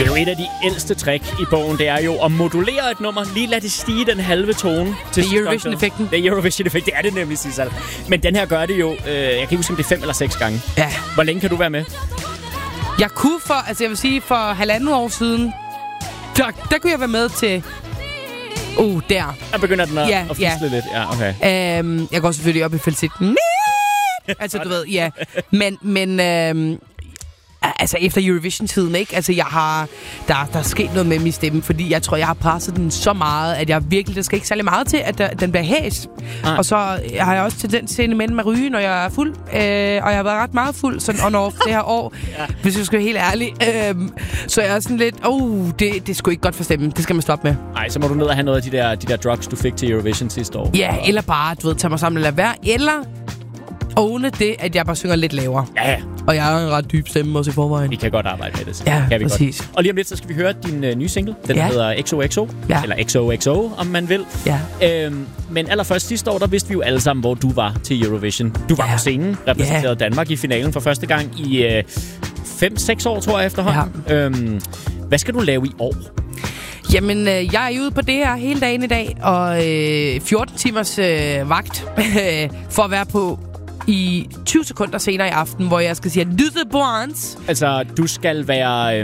Det er jo et af de ældste trick i bogen. Det er jo at modulere et nummer. Lige lade det stige den halve tone. Det er Eurovision-effekten. Det er Eurovision-effekt. Det er det nemlig, Sissel. Men den her gør det jo, jeg kan ikke huske, om det er 5 eller 6 gange. Ja. Hvor længe kan du være med? Jeg kunne jeg vil sige, for 1,5 år siden, der kunne jeg være med til... der. Der begynder den at fisle lidt. Ja, okay. Jeg går selvfølgelig op i falsetten. Altså, du ved, ja. Men altså, efter Eurovision-tiden, ikke? Altså, der er sket noget med min stemme, fordi jeg tror, jeg har presset den så meget, at jeg virkelig, der skal ikke særlig meget til, at den bliver hæs. Og så har jeg også tendens til med at ryge, når jeg er fuld. Og jeg har været ret meget fuld, sådan on-off det her år, hvis jeg skal være helt ærlig. Så jeg er sådan lidt, det er sgu ikke godt for stemmen. Det skal man stoppe med. Nej, så må du ned og have noget af de der drugs, du fik til Eurovision sidste år. Ja, eller bare, du ved, tage mig sammen eller være. Eller ovne det, at jeg bare synger lidt lavere. Ja. Og jeg har en ret dyb stemme også i forvejen. Vi kan godt arbejde med det. Så ja, kan vi præcis. Godt. Og lige om lidt, så skal vi høre din nye single. Den hedder XOXO. Ja. Eller XOXO, om man vil. Ja. Men allerførst sidste år, der vidste vi jo alle sammen, hvor du var til Eurovision. Du var på scenen, repræsenterede Danmark i finalen for første gang i 5-6 år, tror jeg, efterhånden. Ja. Hvad skal du lave i år? Jamen, jeg er ude på det her hele dagen i dag, og 14 timers vagt for at være på i 20 sekunder senere i aften, hvor jeg skal sige Lydebrands. Altså, du skal være...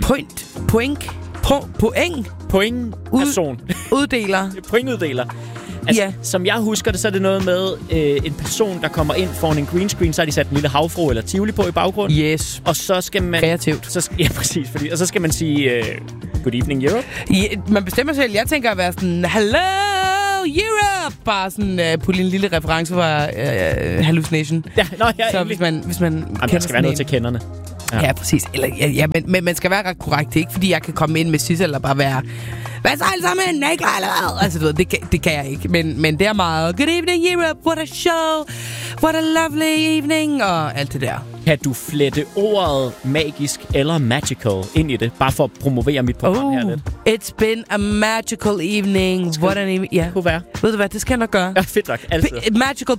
Point-person. Uddeler. Pointuddeler. Altså, som jeg husker det, så er det noget med en person, der kommer ind foran en green screen, så har de sat en lille havfru eller tivoli på i baggrunden. Yes. Og så skal man... Kreativt. Ja, præcis. Og så skal man sige, good evening, Europe. Ja, man bestemmer selv. Jeg tænker at være sådan, hello, Europe! Bare sådan putte en lille reference fra Hallucination. Så hvis man Jamen, der skal være noget til kenderne. Ja, præcis. Eller, men man skal være ret korrekt. Det er ikke, fordi jeg kan komme ind med Sissel eller bare være... Hvad så alle sammen? Nej, klar eller hvad? Altså, du ved, det kan jeg ikke. Men det er meget... Good evening, Europe. What a show. What a lovely evening. Og alt det der. Kan du flette ordet magisk eller magical ind i det? Bare for at promovere mit program her lidt. It's been a magical evening. What an evening. Det kunne være. Ved du hvad, det skal jeg nok gøre. Ja, fedt nok. Altid. Magical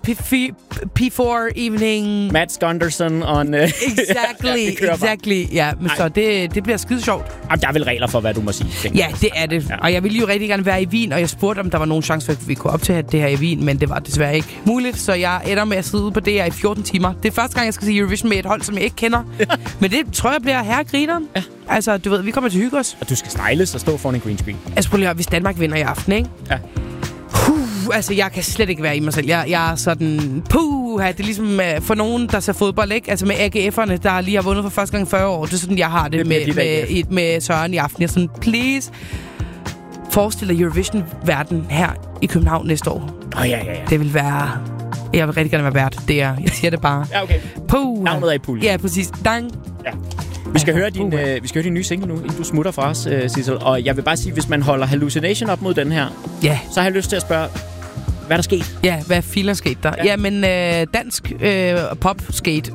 P4 evening. Mads Gunderson on... Exactly. Ja, men så det bliver skide sjovt. Jamen, der er vel regler for, hvad du må sige. Ja, det er det. Ja. Og jeg ville jo rigtig gerne være i Wien, og jeg spurgte, om der var nogen chance for, at vi kunne optage det her i Wien, men det var desværre ikke muligt, så jeg ender med at sidde på det her i 14 timer. Det er første gang, jeg skal se Eurovision med et hold, som jeg ikke kender. Men det tror jeg bliver herregrineren. Ja. Altså, du ved, vi kommer til at hygge os. Og du skal styles og stå foran en green screen. Altså, prøv lige at høre, hvis Danmark vinder i aften, ikke? Ja. Altså, jeg kan slet ikke være i mig selv. Jeg er sådan... Det er ligesom for nogen, der ser fodbold, ikke? Altså med AGF'erne, der lige har vundet for første gang i 40 år. Det er sådan, jeg har det med Søren i aften. Jeg er sådan, please, forestil dig Eurovision-verden her i København næste år. Ja. Det vil være... Jeg vil rigtig gerne være vært. Det er... Jeg siger det bare. Ja, okay. Navnet er i puljen. Ja, præcis. Dang. Ja. Vi skal høre din nye single nu, inden du smutter fra os, Sissel. Og jeg vil bare sige, hvis man holder Hallucination op mod den her, så har jeg lyst til at spørge, hvad er der sket? Ja, hvad filer sket der? Ja. Jamen, dansk pop skate.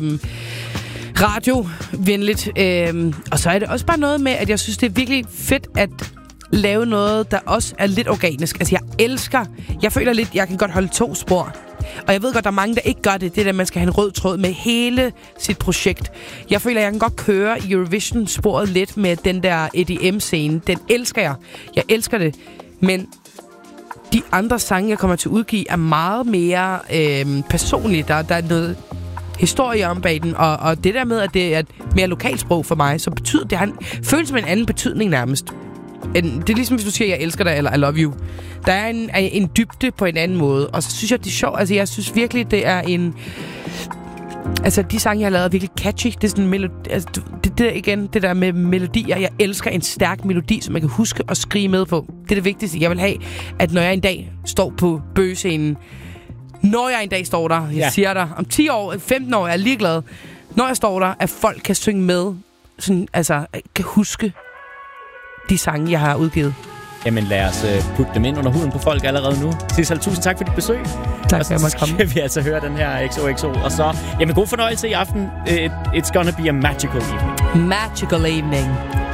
Radio-venligt. Og så er det også bare noget med, at jeg synes, det er virkelig fedt at lave noget, der også er lidt organisk. Altså, jeg føler lidt, jeg kan godt holde 2 spor. Og jeg ved godt, der er mange, der ikke gør det. Det er, at man skal have en rød tråd med hele sit projekt. Jeg føler, jeg kan godt køre Eurovision-sporet lidt med den der EDM-scene. Den elsker jeg. Jeg elsker det. Men de andre sange, jeg kommer til at udgive, er meget mere personlige. Der er noget historie om bag den. Og det der med, at det er et mere lokalsprog for mig, så betyder det, føles som en anden betydning nærmest. Det er ligesom, hvis du siger, jeg elsker dig, eller I love you. Der er en dybde på en anden måde. Og så synes jeg, det er sjovt. Altså, jeg synes virkelig, det er en... Altså, de sange, jeg har lavet, er virkelig catchy. Det er sådan en melodi... Altså, det der med melodier. Jeg elsker en stærk melodi, som jeg kan huske at skrige med på. Det er det vigtigste. Jeg vil have, at når jeg en dag står på bøgescenen... Når jeg en dag står der, jeg siger dig, om 10 år, 15 år, jeg er ligeglad. Når jeg står der, at folk kan synge med. Sådan, altså, kan huske de sange, jeg har udgivet. Jamen lad os putte dem ind under huden på folk allerede nu. Sissel, tusind tak for dit besøg. Tak for at jeg måtte komme. Og så skal vi altså høre den her XOXO. Og så, jamen god fornøjelse i aften. It's gonna be a magical evening. Magical evening.